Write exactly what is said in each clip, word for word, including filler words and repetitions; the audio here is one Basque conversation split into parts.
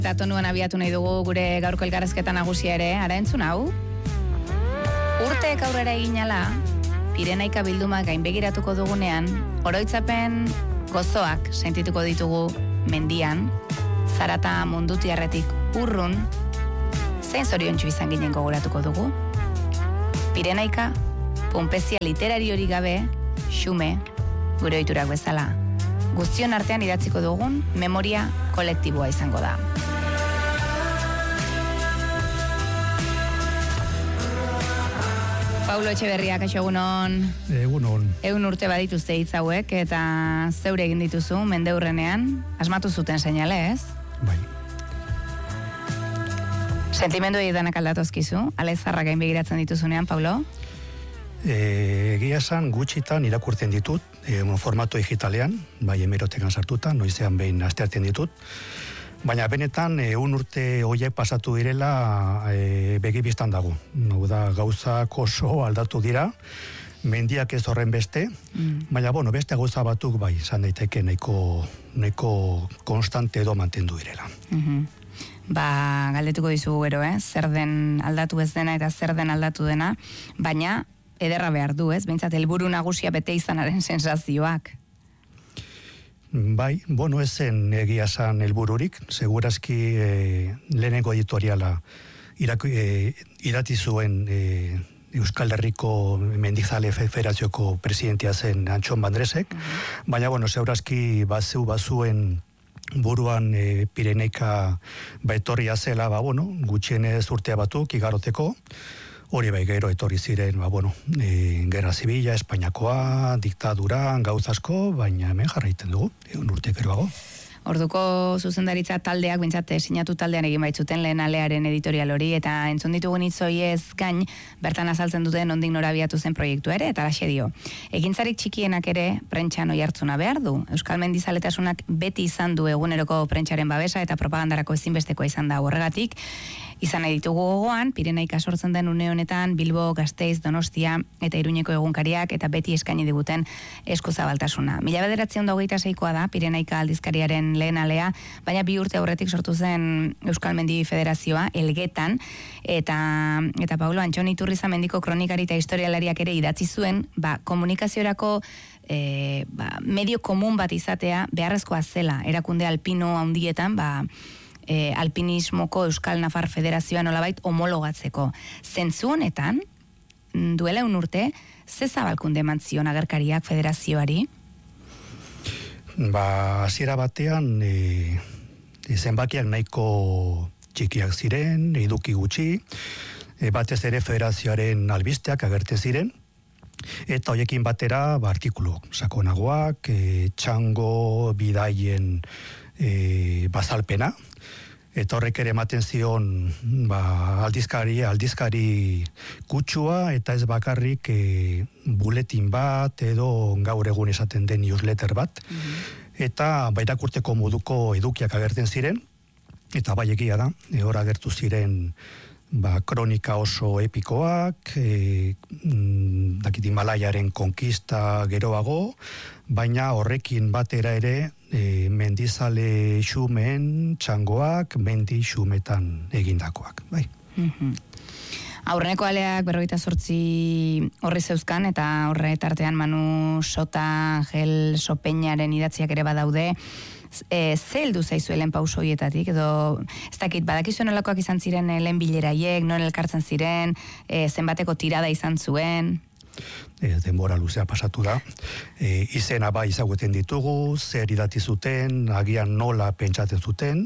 Eta tonuan abiatu nahi dugu gure gaurko elkarrezketa nagusia ere, ara entzun hau? Urteek aurrera egin ala, Pirenaika bilduma gainbegiratuko dugunean, oroitzapen gozoak sentituko ditugu mendian, zarata mundutiarretik urrun, zein zoriontsu izan ginen gogoratuko dugu? Pirenaika, punpezia literari hori gabe, xume, gure ohiturak bezala. Guztion artean idatziko dugun memoria kolektiboa izango da. Paulo Etxeberria, kaixo egunon. Egunon. Egun urte badituzte hitz hauek eta zeure egin dituzu mendeurrenean, asmatu zuten seinale, ez? Bai. Sentimendu edanak aldatozkizu, ale zarra gain begiratzen dituzunean, Paulo? E, egia esan gutxitan irakurtzen ditut, e, formato digitalean, bai hemerotekan sartuta, noizean behin asteartzen ditut, baina benetan egun urte horiek pasatu direla e, begibistan dago. Hau da, gauzak oso aldatu dira, mendiak ez horren beste, mm. baina bueno, beste gauza batuk bai, izan daiteke nahiko, nahiko konstante edo mantendu direla. Mm-hmm. Ba, galdetuko dizugu gero, eh? Zer den aldatu ez dena eta zer den aldatu dena, baina ederra behar du, ez? Behintzat, helburu nagusia bete izanaren sensazioak. Bai, bueno, ez zen egia esan helbururik, segurazki e, lehenengo editoriala irak, e, irati zuen e, Euskal Herriko Mendizale Federazioko presidentia zen Antxon Bandresek, mm-hmm. baina, bueno, segurazki bazeu bazuen buruan e, Pirenaika baetorria zela, ba, bueno, gutxienez urtea batuk igaroteko, hori bai gero etorri ziren, ba, bueno, e, Gerra Zibila, Espainiakoa, diktadura, gauz asko, baina hemen jarraiten dugu, egun urte geroago. Orduko zuzendaritza taldeak, bintzate, sinatu taldean egin baitzuten lehen alearen editorial hori, eta entzun ditugun hitzoiez gain, bertan azaltzen duten ondik norabiatu zen proiektu ere, eta laxe dio. Egintzarik txikienak ere, prentxan oi hartzuna behar du. Euskal Mendizaletasunak beti izan du eguneroko prentxaren babesa, eta propagandarako ezinbestekoa izan da horregatik, izan nahi ditugu gogoan, Pirenaika sortzen den une honetan, Bilbo, Gasteiz, Donostia eta Iruñeko egunkariak eta beti eskaini diguten eskuzabaltasuna. Mila bederatziehun eta hogeita seikoa da, Pirenaika aldizkariaren lehen alea, baina bi urte aurretik sortu zen Euskal Mendi Federazioa, Elgetan, eta, eta Paulo Antxon Iturriza Mendiko kronikari eta historialariak ere idatzi zuen, ba, komunikaziorako e, ba, medio komun bat izatea beharrezkoa zela, erakunde alpino handietan, ba, E, alpinismoko Euskal Nafar Federazioa nolabait homologatzeko. Zentzu honetan, duela un urte, ze zabalkunde eman zion agerkariak federazioari? Ba, hasiera batean, e, zenbakiak nahiko txikiak ziren, eduki gutxi, e, batez ere federazioaren albisteak agerte ziren, eta hoiekin batera, ba, artikulu sakonagoak, e, txango bidaien e, bazalpena, eta horrek ere ematen zion ba, aldizkari, aldizkari kutsua, eta ez bakarrik e, buletin bat, edo gaur egun esaten den newsletter bat, mm-hmm. eta bairakurteko moduko edukiak agertzen ziren, eta bai egia da, e, hor agertu ziren ba, kronika oso epikoak, e, mm, dakit Himalaiaren konkista geroago, baina horrekin batera ere e, mendizale xumeen txangoak, mendi xumetan egindakoak, bai. Mm-hmm. Aurreneko aleak berrogeita zortzi horri zeuzkan, eta horre tartean Manu Sota, Gel Sopeñaren idatziak ere badaude, e, ze heldu zaizuelen pausoietatik, edo ez dakit, badakizu nolakoak izan ziren lehen bileraiek, non elkartzen ziren, e, zenbateko tirada izan zuen? E, denbora luzea pasatu da. E, izena bai izagueten ditugu, zer idatzi zuten, agian nola pentsatzen zuten,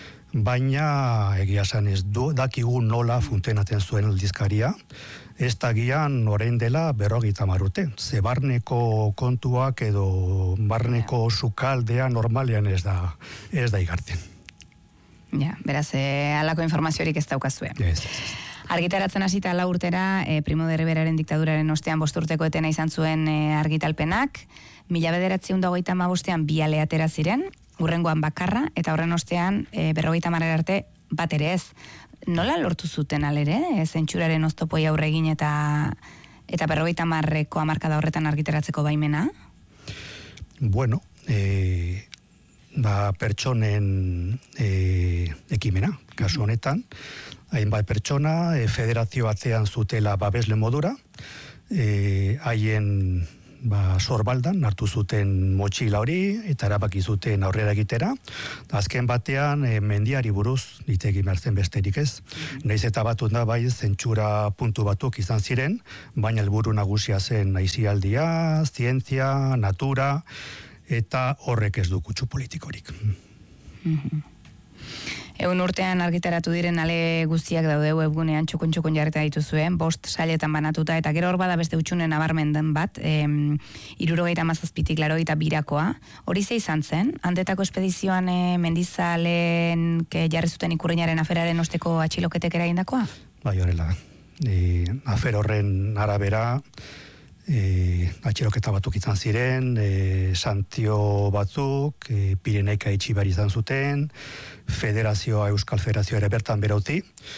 baina egia esan ez du, dakigu nola funtzionatzen zuen aldizkaria, ez da gian orain dela berrogeita hamar urte. Ze barneko kontuak edo barneko sukaldea normalean ez da, ez da igarten. Ja, beraz, e, halako informaziorik ez daukazue. Ez, ez, ez. Argitaratzen hasita lau urtera, e, Primo de Riveraren diktaduraren ostean bost urteko etena izan zuen e, argitalpenak, mila bederatziehun eta hogeita hamabostean bi ale atera ziren, hurrengoan bakarra, eta horren ostean e, berrogeita hamarera arte bat ere ez. Nola lortu zuten alere, e, zentsuraren oztopoi aurre egin eta eta berrogeita hamarreko hamarkada horretan argitaratzeko baimena? Bueno, e, ba, pertsonen e, ekimena, kasu honetan, hainbat pertsona, e, federazio batean zutela babesle modura, e, haien ba, sorbaldan hartu zuten motxila hori, eta erabaki zuten aurrera egitera. Azken batean, e, mendiari buruz, hitz egin behar zen besterik ez. Naiz eta batut da bai, zentsura puntu batuk izan ziren, baina helburu nagusia zen aisialdia, zientzia, natura, eta horrek ez du kutsu politikorik. Mm-hmm. Egun urtean argitaratu diren ale guztiak daude webgunean txukun-txukun jarrita dituzuen, bost sailetan banatuta, eta gero hor bada beste utxunen nabarmen den bat, em, irurogeita mazazpitik larogeita birakoa. Hori ze izan zen? Handetako espedizioan e, mendizalen ke jarri zuten ikurriñaren aferaren osteko atxiloketek eragindakoa? Bai, horrela. E, afer horren arabera, E, atxiloketa batzuk izan ziren, e, santio batzuk, e, Pireneika itxibari izan zuten, federazioa, Euskal Federazioa ere bertan berauti,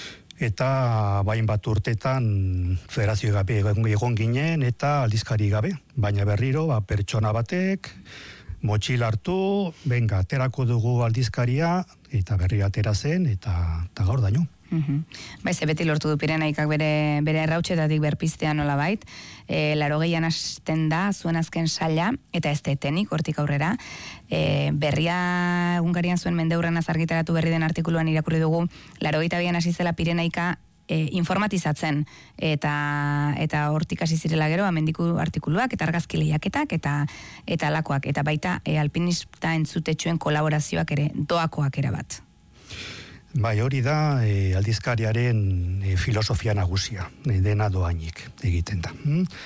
eta bain bat urtetan federazio gabe egon ginen, eta aldizkari gabe, baina berriro, ba, pertsona batek, motxila hartu, benga, aterako dugu aldizkaria, eta berri atera zen, eta, eta gaur daño. Uhum. Baize, beti lortu du Pirenaikak bere, bere errautxetatik berpiztea nola bait, e, laro gehian hasten da zuen azken saila, eta ez detenik, hortik aurrera, e, berria Hungarian zuen mendeurren azargitaratu berri den artikuluan irakurri dugu, laro gehieta bian hasi zela Pirenaika e, informatizatzen, eta eta hortik hasi zirela gero, amendiku artikuluak, eta argazki lehiaketak, eta eta alakoak, eta baita e, alpinista entzutetxuen kolaborazioak ere, doakoak erabat. Bai, hori da e, aldizkariaren e, filosofia nagusia, e, dena doainik egiten da.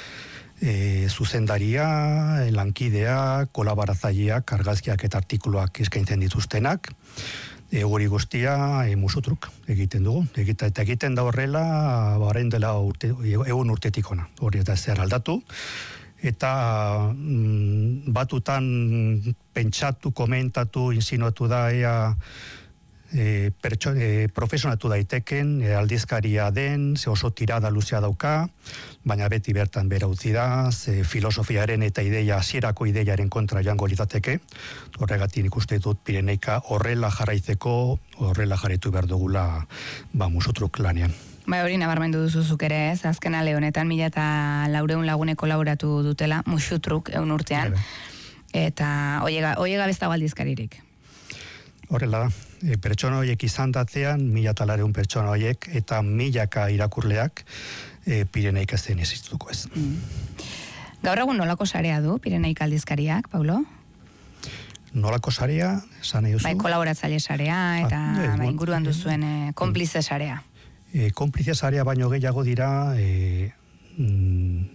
E, zuzendaria, e, lankidea, kolaboratzaileak, argazkiak eta artikuluak eskaintzen dituztenak, e, hori guztia e, musutruk egiten dugu. Egita, eta egiten da horrela, orain dela urte, egun urtetik ona, hori eta zer aldatu. Eta mm, batutan pentsatu, komentatu, insinuatu da ea E, pertso, e, profesionatu daiteken, e, aldizkaria den, ze oso tirada luzea dauka, baina beti bertan bera utzi da, ze filosofiaren eta ideia, hasierako ideiaren kontra jango litzateke, horregatik ikuste dut Pireneika horrela jarraitzeko, horrela jarraitu behar dugula ba, musutruk lanean. Bai, hori nabarmendu duzuzuk ere ez, azken ale honetan mila eta laureun lagune kolaboratu dutela, musutruk egun urtean, eta oie gabez dago aldizkaririk. Horrela da, e, pertsona horiek izan datzean, mila talareun pertsona horiek, eta milaka irakurleak e, Pireneika zen existuko ez. Mm. Gaur egun nolako sarea du Pireneika aldizkariak, Paulo? Nolako sarea, esan nahi duzu? Bai, kolaboratzaile sarea, eta ah, e, bai, inguruan duzuen e, konplize sarea. E, konplize sarea baino gehiago dira, e, mm,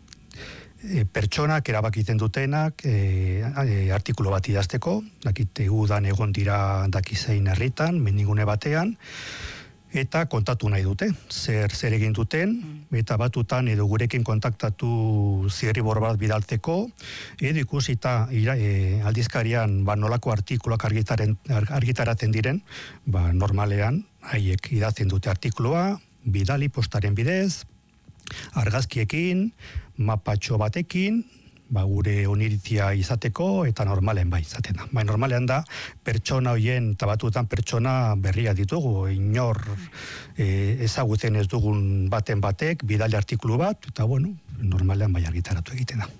E, pertsonak erabakiten dutenak e, e, artikulu bat idazteko, dakite udan egon dira dakizein herritan, mendigune batean, eta kontatu nahi dute, zer zer egin duten, eta batutan edo gurekin kontaktatu zirribor bat bidaltzeko, edo ikusita ira, e, aldizkarian ba, nolako artikuluak argitaratzen diren, ba, normalean haiek idazten dute artikulua, bidali postaren bidez, argazkiekin, mapatxo batekin, ba, gure oniritzia izateko, eta normalen bai izaten da. Bai, normalean da, pertsona hoien, eta batutan pertsona berria ditugu, inor e, ezagutzen ez dugun baten batek, bidali artikulu bat, eta bueno, normalean bai argitaratu egiten da.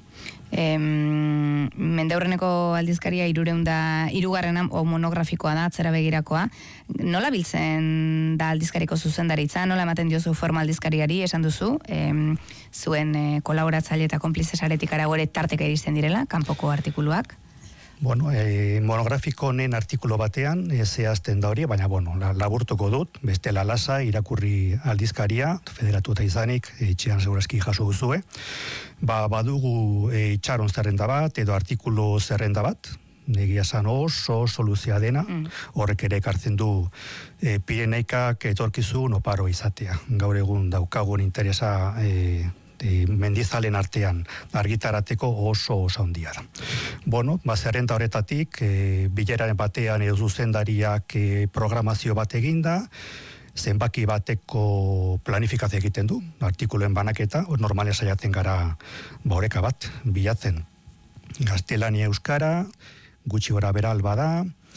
Em, mendeurreneko aldizkaria irureunda, irugarrena o monografikoa da, atzera begirakoa. Nola biltzen da aldizkariko zuzendaritza? Nola ematen diozu forma aldizkariari, esan duzu? Em, zuen e, kolaboratzaile eta konplize saretik aragore tarteka iristen direla, kanpoko artikuluak? Bueno, e, monografiko honen artikulu batean, e, zehazten da hori, baina, bueno, la, laburtuko dut, beste lalasa, irakurri aldizkaria, federatuta izanik, etxean segurazki jaso duzue, ba, badugu e, itxaron zerrenda bat, edo artikulu zerrenda bat, negia esan oso soluzia dena, mm. horrek ere ekartzen du e, Pireneikak etorkizun oparo izatea. Gaur egun daukagun interesa e, e, mendizalen artean argitarateko oso oso handia da. Bueno, ba, zerrenda horretatik, e, bileraren batean edo zuzendariak e, programazio bat eginda, zenbaki bateko planifikazio egiten du, artikuluen banaketa, normalen saiatzen gara ba, oreka bat, bilatzen. Gaztelania euskara, gutxi gora bera alba da,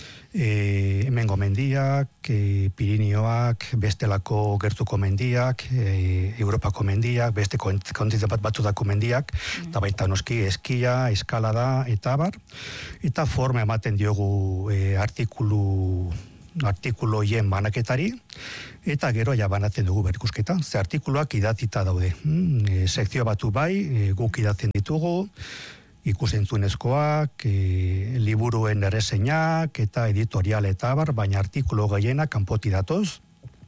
E, hemengo mendiak, e, Pirinioak, bestelako gertuko mendiak, e, Europako mendiak, beste kontinente bat batutako mendiak, mm. eta baita noski eskia, eskalada, eta bar, eta forma ematen diogu e, artikulu artikuloien banaketari, eta gero ja banatzen dugu berikusketa. Ze artikuluak idatzita daude. Mm, e, sekzio batu bai, e, guk idatzen ditugu, ikusentzunezkoak, e, liburuen erreseñak eta editorial eta bar, baina artikulo gehienak kanpoti datoz,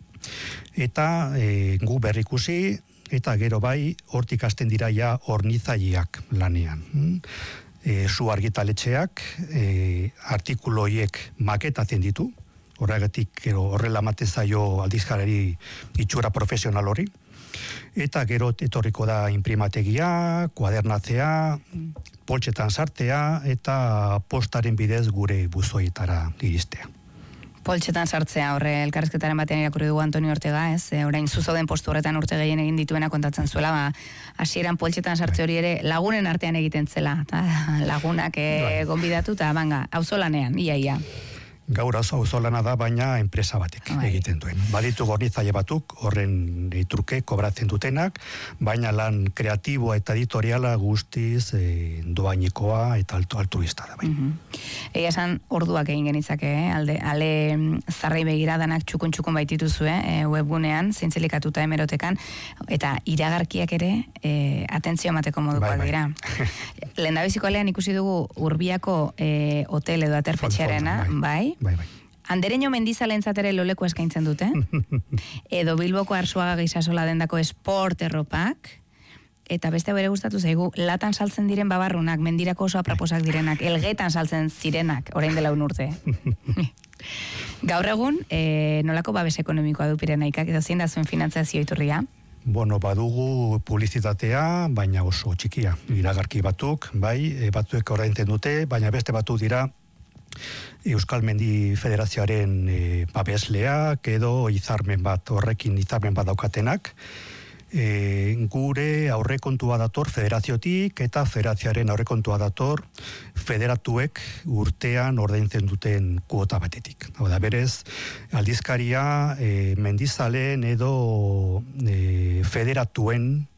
eta e, gu berrikusi, eta gero bai, hortik hasten dira ja hornitzaileak lanean. E, zu argitaletxeak, e, artikuloiek maketatzen ditu, horregatik gero horrela ematen zaio aldizkarari itxura profesional hori, eta gero etorriko da imprimategia, kuadernatzea, poltsetan sartea, eta postaren bidez gure buzoietara iristea. Poltsetan sartzea, horre elkarrizketaren batean irakurri dugu Antonio Ortega, ez? E, orain zuzauden postu horretan urte gehien egin dituena kontatzen zuela, ba, hasieran poltsetan sartze hori ere lagunen artean egiten zela, ta, lagunak e, gonbidatu, eta banga, auzolanean, ia, ia. Gaur auzolana da, baina enpresa batek Ai. egiten duen. Baditu gornitzaile batuk, horren e, truke kobratzen dutenak, baina lan kreatiboa eta editoriala guztiz e, doainekoa eta alto altruista da. Bai. Mm-hmm. Egia esan orduak egin genitzake, eh? Alde, ale zarrei begiradanak txukun-txukun baitituzue, eh? webgunean, zintzelikatuta hemerotekan, eta iragarkiak ere e, atentzio emateko modukoak bai, bai. dira. Lehendabiziko alean ikusi dugu Urbiako e, hotel edo aterpetxearena, bai? Bai, bai. Andereño mendizalentzat ere loleku eskaintzen dute. Edo Bilboko Arzuaga Gisasola dendako esport erropak. Eta beste bere gustatu zaigu, latan saltzen diren babarrunak, mendirako oso aproposak direnak, elgetan saltzen zirenak, orain dela un urte. Gaur egun, e, nolako babes ekonomikoa du Pirenaikak, edo zein da zuen finantzazio iturria? Bueno, badugu publizitatea, baina oso txikia. Iragarki batuk, bai, e, batuek oraintzen dute, baina beste batuk dira Euskal Mendi Federazioaren e, babesleak edo izarmen bat, horrekin izarmen bat daukatenak. E, gure aurrekontua dator federaziotik eta federazioaren aurrekontua dator federatuek urtean ordaintzen duten kuota batetik. Hau da, berez, aldizkaria e, mendizaleen edo e, federatuen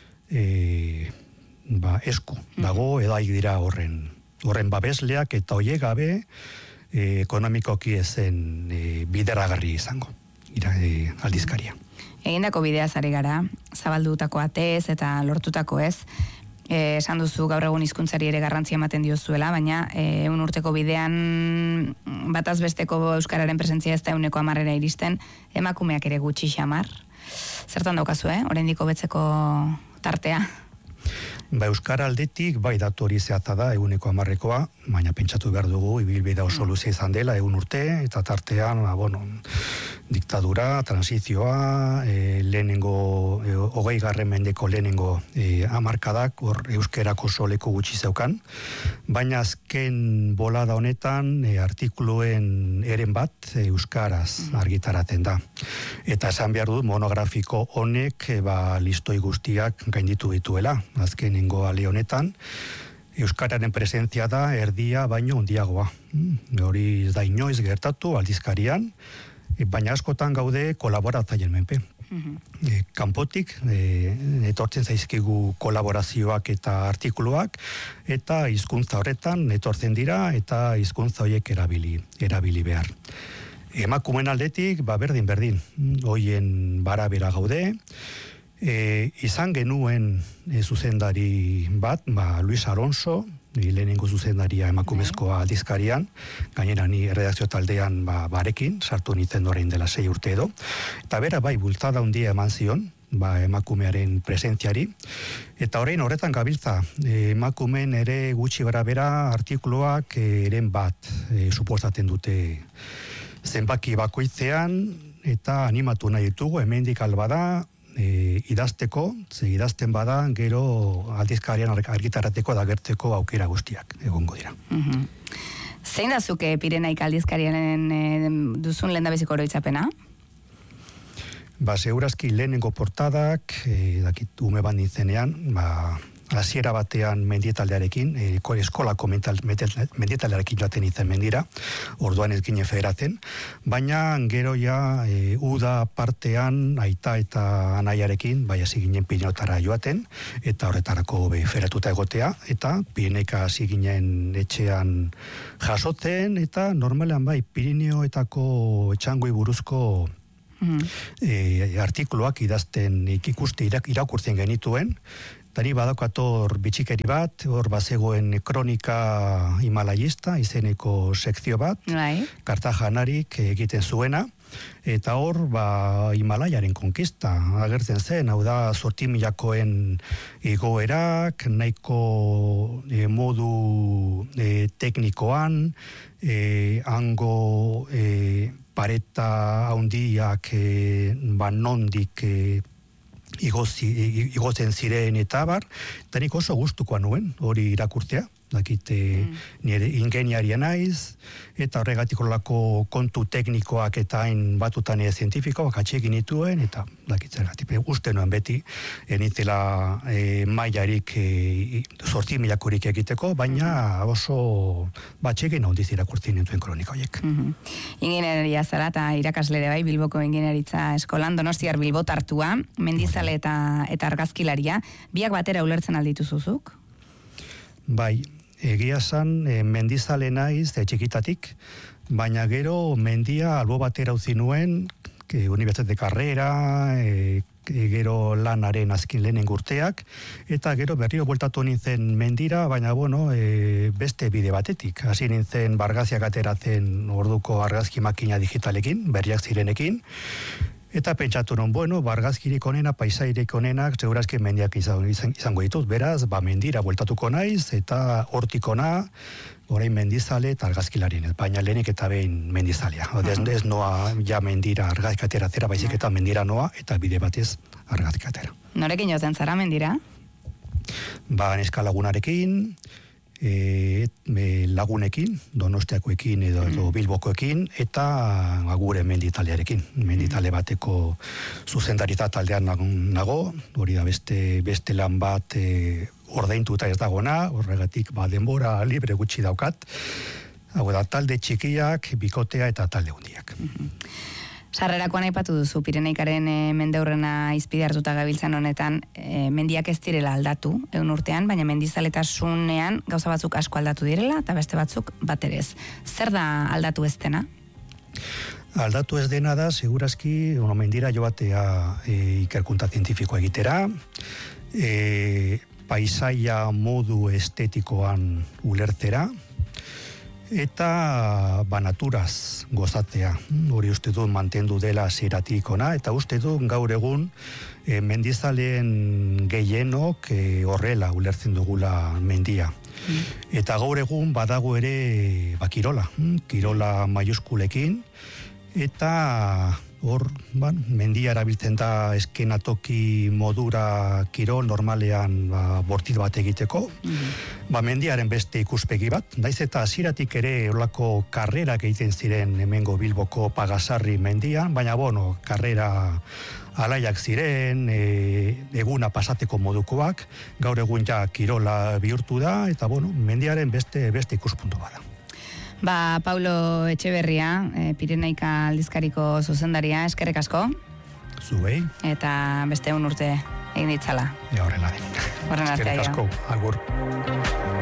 e, ba, esku dago edaik dira horren horren babesleak eta oie gabe e, ekonomikoki ezen e, bideragarri izango, ira, e, aldizkaria. Egindako bidea zari gara, zabaldutako atez eta lortutako ez, e, esan duzu gaur egun hizkuntzari ere garrantzia ematen diozuela, baina e, eun urteko bidean bataz besteko euskararen presentzia ez da euneko amarrera iristen, emakumeak ere gutxi xamar. Zertan daukazu, eh? Oraindiko betzeko tartea? Ba, euskara aldetik, bai datu hori zehatza da, eguneko hamarrekoa, baina pentsatu behar dugu, ibilbidea oso luze izan dela, egun urte, eta tartean, ba, bueno, diktadura, transizioa, e, lehenengo, e, hogei garren mendeko lehenengo e, hamarkadak, hor euskerako soleko gutxi zeukan, baina azken bolada honetan, e, artikuluen eren bat, e, euskaraz argitaraten da. Eta esan behar dut, monografiko honek, e, ba, listoi guztiak gainditu dituela, azken ale honetan, euskararen presentzia da erdia baino handiagoa. Hori ez da inoiz gertatu aldizkarian, baina askotan gaude kolaboratzaileen menpe. Mm-hmm. E, kanpotik e, etortzen zaizkigu kolaborazioak eta artikuluak, eta hizkuntza horretan etortzen dira eta hizkuntza horiek erabili, erabili behar. Emakumeen aldetik, ba berdin berdin, hoien barabera gaude. E, izan genuen e, zuzendari bat, ba, Luis Alonso, e, lehenengo zuzendaria emakumezkoa aldizkarian, gainera ni redakzio taldean ba, barekin, sartu nintzen orain dela sei urte edo, eta bera bai bultzada handia eman zion, ba, emakumearen presentziari, eta orain horretan gabiltza, e, emakumeen ere gutxi gara bera artikuluak e, eren bat e, suposatzen dute zenbaki bakoitzean, eta animatu nahi ditugu, hemendik albada, E, idazteko, ze idazten bada, gero aldizkarian argitarateko da gertzeko aukera guztiak egongo dira. Mm-hmm. Zein da zuke Pirenaik aldizkarianen e, duzun lehendabiziko oroitzapena? Ba, segurazki lehenengo portadak, e, dakit ume bat nintzenean, ba, hasiera batean mendietaldearekin, e, eskolako mendietaldearekin joaten izen mendira, orduan ez ginen federaten, baina gero ja e, uda partean aita eta anaiarekin, bai hasi ginen Pirinotara joaten, eta horretarako be, federatuta egotea, eta Pirineka hasi ginen etxean jasotzen, eta normalean bai Pirineoetako etxangoi buruzko mm. e, artikuluak idazten ikuste irak, irakurtzen genituen. Tani badaukator bitxikeri bat, hor bazegoen kronika himalayista, izeneko sekzio bat, right. Kartajanarik egiten zuena, eta hor ba, Himalaiaren konkista agertzen zen, hau da zortimilakoen igoerak, nahiko e, modu e, teknikoan, e, hango e, pareta haundiak e, banondik e, Igozi, igotzen ziren eta bar, eta nik oso gustukoa nuen, hori irakurtea, dakite mm. nire ingeniaria naiz, eta horregatik horrelako kontu teknikoak eta hain batutan nire zientifikoak atxekin nituen, eta dakitzergatik uste nuen beti, enitzela e, mailarik e, zortzi milakorik egiteko, baina oso batxekin handiz irakurtzen nituen kronika horiek. Mm-hmm. Ingenieria zara eta irakaslere bai, Bilboko ingenieritza eskolan, Donostiar Bilbotartua, mendizale eta, eta argazkilaria, biak batera ulertzen alditu zuzuk? Bai, egia zan, e, mendizale naiz, e, txikitatik, baina gero mendia albo batera utzi nuen, que unibertsitate karrera, e, gero lanaren azkin lehenen urteak, eta gero berriro bueltatu nintzen mendira, baina bueno, e, beste bide batetik. Hasi nintzen bargaziak ateratzen orduko argazki makina digitalekin, berriak zirenekin, eta pentsatu non, bueno, bargazkirik onena, paisairik onenak, segurazki mendiak izango ditut, beraz, ba, mendira bueltatuko naiz, eta hortikona, orain mendizale eta argazkilarien, baina lehenik eta behin mendizalea. Ez, ez noa ja mendira argazkatera zera, baizik eta mendira noa, eta bide batez argazkatera. Norekin jozen zara mendira? Ba, neska lagunarekin, E, e, lagunekin, Donostiakoekin edo, edo Bilbokoekin, eta agure menditalearekin. Menditale bateko zuzendaritza taldean nago, hori da beste, beste lan bat e, ordaintuta ez dagona, horregatik ba, denbora libre gutxi daukat. Hau da, talde txikiak, bikotea eta talde hundiak. Sarrerakoan aipatu duzu, Pireneikaren e, mendeurrena izpide hartuta gabiltzan honetan, e, mendiak ez direla aldatu, egun urtean, baina mendizaletasunean gauza batzuk asko aldatu direla, eta beste batzuk baterez. Zer da aldatu ez dena? Aldatu ez dena da, segurazki, ono, mendira joatea e, ikerkuntza zientifikoa egitera, e, paisaia modu estetikoan ulertzera, eta ba, naturaz gozatzea. Hori uste du mantendu dela zeratik ona, eta uste du gaur egun e, mendizaleen gehienok e, horrela ulertzen dugula mendia. Mm. Eta gaur egun badago ere ba, kirola, kirola maiuskulekin, eta hor, ban, mendia erabiltzen da eskenatoki modura kirol normalean ba, bortit bat egiteko. Mm-hmm. Ba, mendiaren beste ikuspegi bat. Naiz eta hasieratik ere horlako karrerak egiten ziren hemengo Bilboko Pagasarri mendian, baina bueno, karrera alaiak ziren, e, eguna pasateko modukoak, gaur egun ja kirola bihurtu da, eta bueno, mendiaren beste, beste ikuspuntu bada. Ba, Paulo Etxeberria, e, Pireneika aldizkariko zuzendaria, eskerrik asko. Zuei. Eta beste un urte egin ditzala. Ja, horrela den. Horren artea. Eskerrik asko, agur.